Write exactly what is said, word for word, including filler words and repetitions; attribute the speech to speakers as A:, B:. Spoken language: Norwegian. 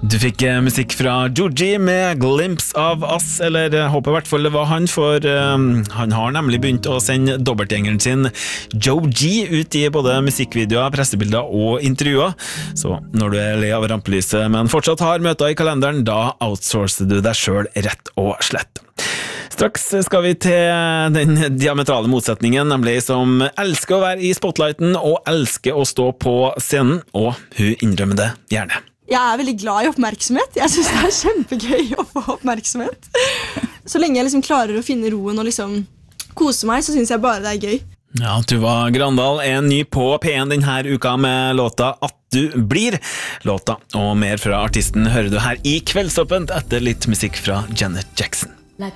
A: Du fikk eh, musikk fra Joji med Glimpse of Us, eller jeg håper i hvert fall det var han, for eh, han har nemlig begynt å sende dobbeltgjengeren sin Joji ut i både musikkvideoer, pressebilder og intervjuer. Så når du er lei av rampelyset, men fortsatt har møter i kalenderen, da outsourcer du deg selv rett og slett. Straks skal vi til den diametrale motsetningen, nemlig som elsker å være i spotlighten og elsker å stå på scenen, og hun innrømmer det gjerne.
B: Jeg er veldig glad i oppmerksomhet. Jeg synes det er kjempegøy å få oppmerksomhet. Så lenge jeg liksom klarer å finne roen og liksom kose meg, så synes jeg bare det er gøy.
A: Ja, Tuva Grandal er ny på P en denne uka med låta At du blir. Låta og mer fra artisten hører du her i Kveldsåpent etter litt musikk fra Janet Jackson.